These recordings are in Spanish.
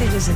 yo sé.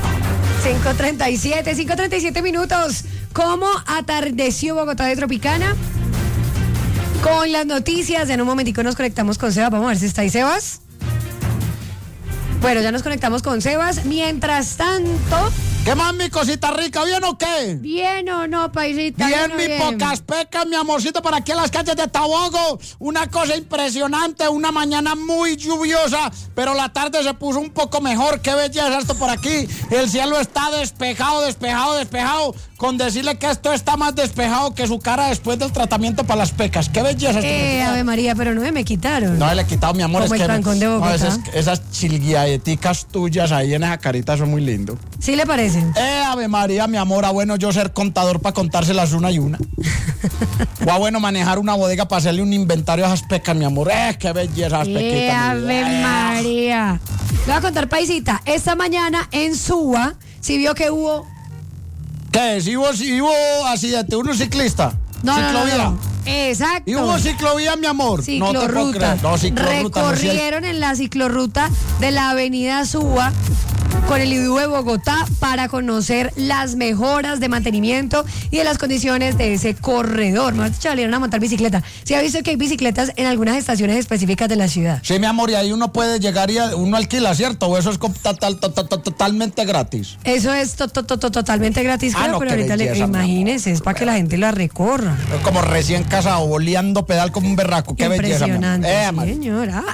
5:37 minutos. ¿Cómo atardeció Bogotá de Tropicana? Con las noticias, en un momentico nos conectamos con Sebas. Vamos a ver si está ahí Sebas. Bueno, ya nos conectamos con Sebas. Mientras tanto... ¿Qué más, mi cosita rica? ¿Bien o qué? ¿Bien o no, paisita? Bien, mi pocas pecas, mi amorcito, por aquí en las calles de Tabogo. Una cosa impresionante, una mañana muy lluviosa, pero la tarde se puso un poco mejor. Qué belleza esto por aquí. El cielo está despejado. Con decirle que esto está más despejado que su cara después del tratamiento para las pecas. Qué belleza esto. Ave María, pero no me quitaron. No, le he quitado, mi amor. Como es el que trancón de Bogotá. no, esas chilguiadeticas tuyas ahí en esa carita son muy lindos. ¿Sí le parecen? Ave María, mi amor, bueno yo ser contador para contárselas una y una. O bueno manejar una bodega para hacerle un inventario a esas pecas, mi amor. Qué belleza esas pequitas. Ave María. Le voy a contar, paisita. Esta mañana en Suba, ¿sí vio que hubo? ¿Qué? ¿Sí hubo accidente? ¿Uno ciclista? ¿Ciclovía? No. Exacto. ¿Y hubo ciclovía, mi amor? Ciclorruta. No te puedo creer. No, ciclorruta. Recorrieron en la ciclorruta de la avenida Suba con el IDU de Bogotá para conocer las mejoras de mantenimiento y de las condiciones de ese corredor. Mejor dicho, salieron a montar bicicleta. ¿Sí ha visto que hay bicicletas en algunas estaciones específicas de la ciudad? Sí, mi amor, y ahí uno puede llegar y uno alquila, ¿cierto? ¿O eso es totalmente gratis? Eso es totalmente gratis, creo, no, pero qué ahorita belleza, imagínense, es para que la gente la recorra. Como recién casado, boleando pedal como un berraco. Qué belleza, mi amor. Impresionante, señora.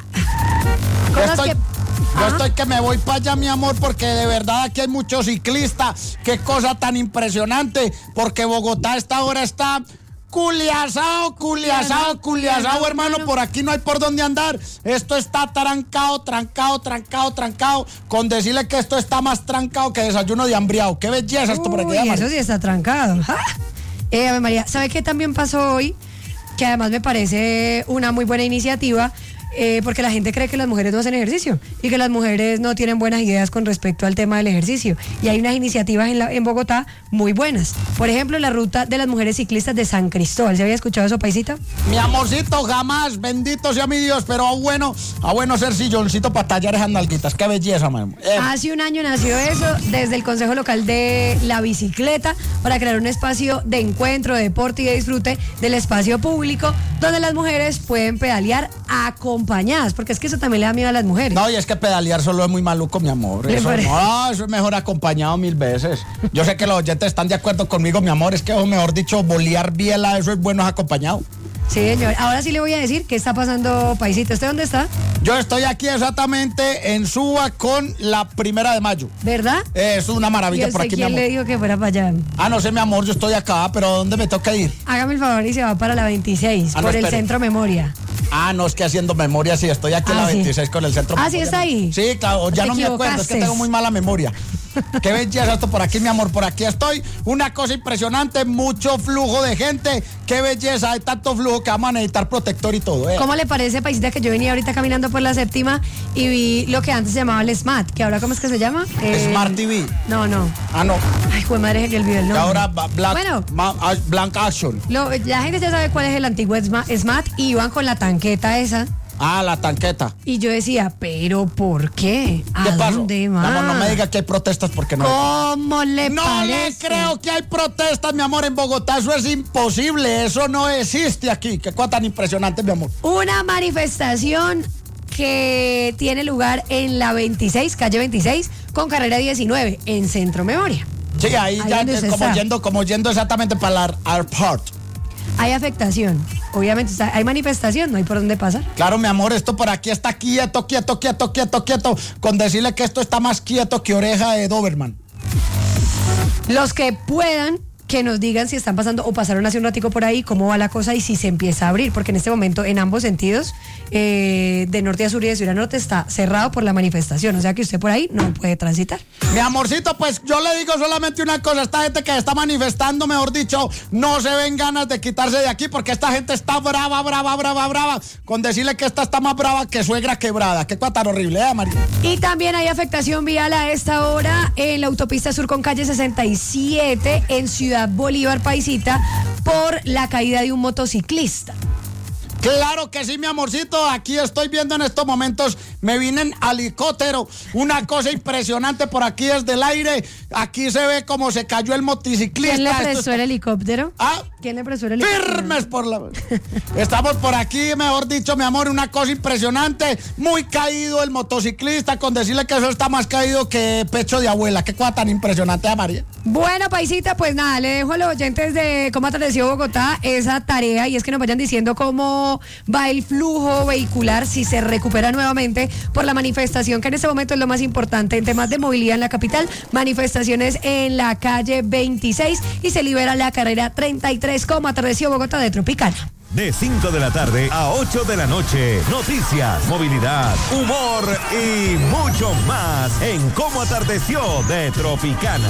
Yo estoy que me voy para allá, mi amor, porque de verdad aquí hay muchos ciclistas. Qué cosa tan impresionante, porque Bogotá a esta hora está culiazao, hermano. Por aquí no hay por dónde andar. Esto está trancado. Con decirle que esto está más trancado que desayuno de hambriado. Qué belleza esto por aquí. Eso sí está trancado. Ave María, ¿sabe qué también pasó hoy? Que además me parece una muy buena iniciativa. Porque la gente cree que las mujeres no hacen ejercicio y que las mujeres no tienen buenas ideas con respecto al tema del ejercicio, y hay unas iniciativas en Bogotá muy buenas. Por ejemplo, la ruta de las mujeres ciclistas de San Cristóbal. ¿Se había escuchado eso, paisita? Mi amorcito, jamás, bendito sea mi Dios, pero a bueno ser silloncito para tallar esas nalguitas. Qué belleza, mamá. Hace un año nació eso desde el Consejo Local de la Bicicleta para crear un espacio de encuentro, de deporte y de disfrute del espacio público donde las mujeres pueden pedalear acompañadas, porque es que eso también le da miedo a las mujeres. No, y es que pedalear solo es muy maluco, mi amor. Eso es mejor acompañado 1000 veces. Yo sé que los oyentes están de acuerdo conmigo, mi amor. Es que, mejor dicho, bolear biela, eso es bueno acompañado. Sí, señor. Ahora sí le voy a decir qué está pasando, paisito. ¿Usted dónde está? Yo estoy aquí exactamente en Suba con la 1 de mayo. ¿Verdad? Es una maravilla por aquí, mi amor. ¿Quién le dijo que fuera para allá? No sé, mi amor, yo estoy acá, pero ¿dónde me toca ir? Hágame el favor y se va para la 26, por el Centro Memoria. No, es que haciendo memoria, sí, estoy aquí en la 26 con el Centro Memoria. ¿Sí está ahí? Sí, claro, ya no me acuerdo, es que tengo muy mala memoria. Qué belleza esto por aquí, mi amor, por aquí estoy. Una cosa impresionante, mucho flujo de gente. Qué belleza, hay tanto flujo que vamos a necesitar protector y todo. ¿Cómo le parece, paisita, que yo venía ahorita caminando por la 7ª y vi lo que antes se llamaba el SMAT, que ahora ¿cómo es que se llama? Smart TV. No. No. Ay, jue madre, que olvidé el nombre. Ahora Blank Action. La gente ya sabe cuál es el antiguo SMAT y iban con la tanqueta esa. La tanqueta. Y yo decía, ¿pero por qué? ¿Qué pasó? ¿Dónde más? No me diga que hay protestas porque no. ¿Cómo le parece? No le creo que hay protestas, mi amor, en Bogotá. Eso es imposible. Eso no existe aquí. Qué cosa tan impresionante, mi amor. Una manifestación que tiene lugar en la 26, calle 26, con carrera 19, en Centro Memoria. Sí, ahí ya como yendo exactamente para la airport. Hay afectación, obviamente, hay manifestación, no hay por dónde pasar. Claro, mi amor, esto por aquí está quieto, con decirle que esto está más quieto que oreja de Doberman. Los que puedan, que nos digan si están pasando o pasaron hace un ratico por ahí, cómo va la cosa y si se empieza a abrir, porque en este momento en ambos sentidos, de norte a sur y de sur a norte, está cerrado por la manifestación, o sea que usted por ahí no puede transitar. Mi amorcito, pues yo le digo solamente una cosa, esta gente que está manifestando, mejor dicho, no se ven ganas de quitarse de aquí, porque esta gente está brava, con decirle que esta está más brava que suegra quebrada. Qué cosa tan horrible, María. Y también hay afectación vial a esta hora en la autopista sur con calle 67 en Ciudad Bolívar, paisita, por la caída de un motociclista. Claro que sí, mi amorcito. Aquí estoy viendo en estos momentos. Me vine en helicóptero. Una cosa impresionante por aquí desde el aire. Aquí se ve cómo se cayó el motociclista. ¿Quién le prestó el helicóptero? ¿Ah? ¿Quién le prestó el helicóptero? Firmes por la... Estamos por aquí, mejor dicho, mi amor, una cosa impresionante. Muy caído el motociclista, con decirle que eso está más caído que pecho de abuela. Qué cosa tan impresionante, María. Bueno, paisita, pues nada, le dejo a los oyentes de Cómo Atardeció Bogotá esa tarea, y es que nos vayan diciendo cómo va el flujo vehicular, si se recupera nuevamente por la manifestación, que en este momento es lo más importante en temas de movilidad en la capital. Manifestaciones en la calle 26 y se libera la carrera 33. Cómo Atardeció Bogotá de Tropicana. De 5 de la tarde a 8 de la noche. Noticias, movilidad, humor y mucho más en Cómo Atardeció de Tropicana.